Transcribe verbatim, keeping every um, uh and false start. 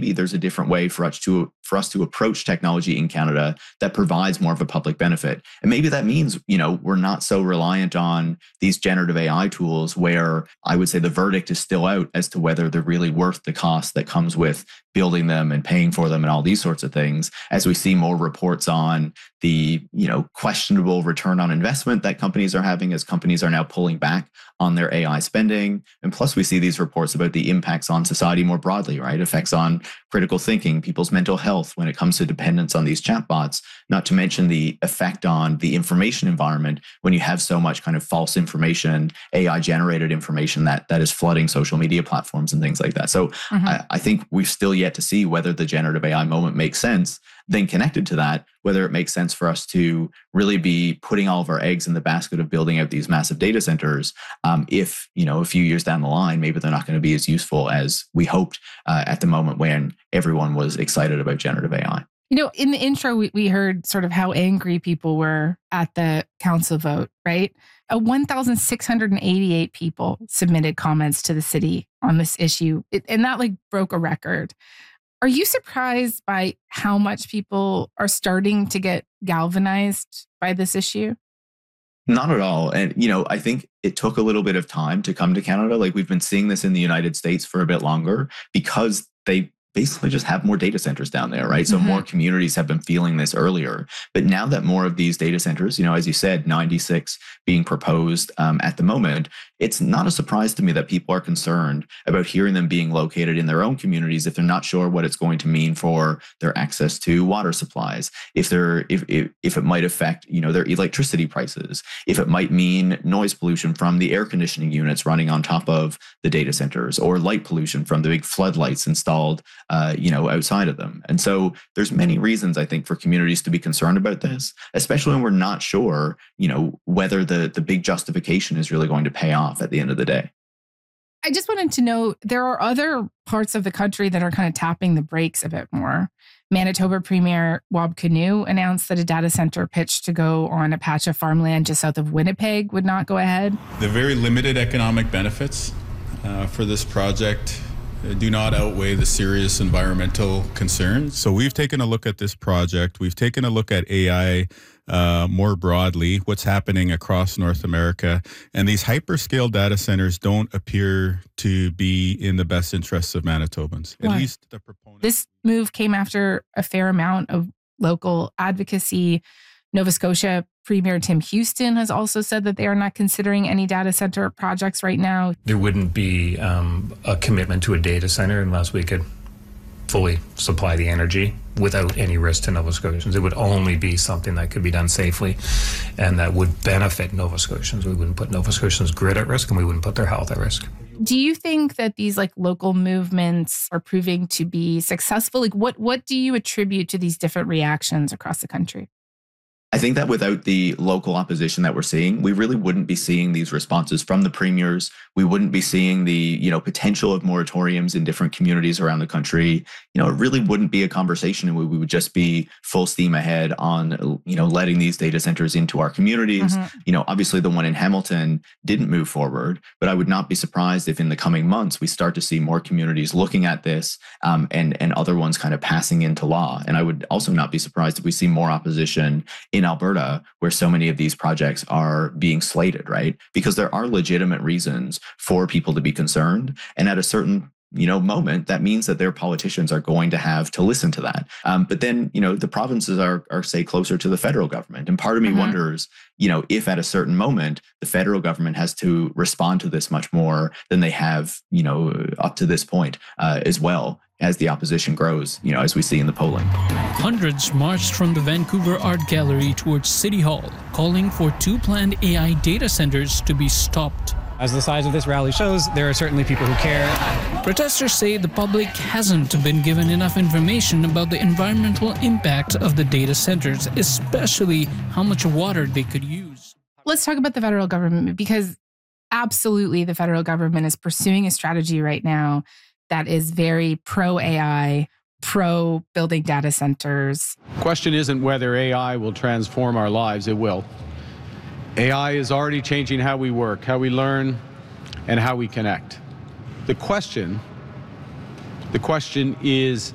maybe there's a different way for us to for us to approach technology in Canada that provides more of a public benefit. And maybe that means, you know, we're not so reliant on these generative A I tools where I would say the verdict is still out as to whether they're really worth the cost that comes with building them and paying for them and all these sorts of things, as we see more reports on the, you know, questionable return on investment that companies are having as companies are now pulling back on their A I spending. And plus we see these reports about the impacts on society more broadly, right? Effects on critical thinking, people's mental health when it comes to dependence on these chatbots, not to mention the effect on the information environment when you have so much kind of false information, A I generated information that that is flooding social media platforms and things like that. So mm-hmm. I, I think we've still yet to see whether the generative A I moment makes sense. Then connected to that, whether it makes sense for us to really be putting all of our eggs in the basket of building out these massive data centers. Um, if, you know, a few years down the line, maybe they're not going to be as useful as we hoped uh, at the moment when everyone was excited about generative A I. You know, in the intro, we, we heard sort of how angry people were at the council vote, right? Uh, one thousand six hundred eighty-eight people submitted comments to the city on this issue. It, and that like broke a record. Are you surprised by how much people are starting to get galvanized by this issue? Not at all. And, you know, I think it took a little bit of time to come to Canada. Like we've been seeing this in the United States for a bit longer because they basically just have more data centers down there, right? So mm-hmm. more communities have been feeling this earlier. But now that more of these data centers, you know, as you said, ninety-six being proposed um, at the moment, it's not a surprise to me that people are concerned about hearing them being located in their own communities if they're not sure what it's going to mean for their access to water supplies, if they're if if, if it might affect, you know, their electricity prices, if it might mean noise pollution from the air conditioning units running on top of the data centers, or light pollution from the big floodlights installed Uh, you know, outside of them. And so there's many reasons, I think, for communities to be concerned about this, especially when we're not sure, you know, whether the, the big justification is really going to pay off at the end of the day. I just wanted to know, there are other parts of the country that are kind of tapping the brakes a bit more. Manitoba Premier Wab Kinew announced that a data center pitched to go on a patch of farmland just south of Winnipeg would not go ahead. The very limited economic benefits uh, for this project do not outweigh the serious environmental concerns. So we've taken a look at this project. We've taken a look at A I uh, more broadly, what's happening across North America. And these hyperscale data centers don't appear to be in the best interests of Manitobans. Why? At least the proponents. This move came after a fair amount of local advocacy. Nova Scotia Premier Tim Houston has also said that they are not considering any data center projects right now. There wouldn't be um, a commitment to a data center unless we could fully supply the energy without any risk to Nova Scotians. It would only be something that could be done safely and that would benefit Nova Scotians. We wouldn't put Nova Scotians' grid at risk, and we wouldn't put their health at risk. Do you think that these like local movements are proving to be successful? Like what what do you attribute to these different reactions across the country? I think that without the local opposition that we're seeing, we really wouldn't be seeing these responses from the premiers. We wouldn't be seeing the, you know, potential of moratoriums in different communities around the country. You know, it really wouldn't be a conversation, and we would just be full steam ahead on, you know, letting these data centers into our communities. Mm-hmm. You know, obviously the one in Hamilton didn't move forward, but I would not be surprised if in the coming months we start to see more communities looking at this um, and, and other ones kind of passing into law. And I would also not be surprised if we see more opposition in Alberta, where so many of these projects are being slated, right? Because there are legitimate reasons for people to be concerned. And at a certain you know, moment, that means that their politicians are going to have to listen to that. Um, but then, you know, the provinces are, are, say, closer to the federal government. And part of me mm-hmm. wonders, you know, if at a certain moment, the federal government has to respond to this much more than they have, you know, up to this point uh, as well, as the opposition grows, you know, as we see in the polling. Hundreds marched from the Vancouver Art Gallery towards City Hall, calling for two planned A I data centers to be stopped. As the size of this rally shows, there are certainly people who care. Protesters say the public hasn't been given enough information about the environmental impact of the data centers, especially how much water they could use. Let's talk about the federal government, because absolutely the federal government is pursuing a strategy right now that is very pro-A I, pro-building data centers. The question isn't whether A I will transform our lives. It will. A I is already changing how we work, how we learn, and how we connect. The question, the question is,